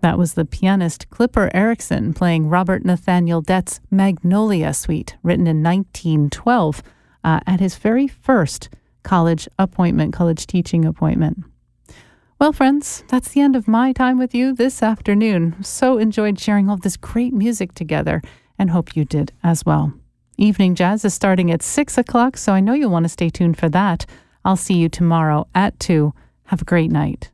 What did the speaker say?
That was the pianist Clipper Erickson playing Robert Nathaniel Dett's Magnolia Suite, written in 1912 at his very first college teaching appointment. Well, friends, that's the end of my time with you this afternoon. So enjoyed sharing all this great music together and hope you did as well. Evening Jazz is starting at 6 o'clock, so I know you'll want to stay tuned for that. I'll see you tomorrow at 2. Have a great night.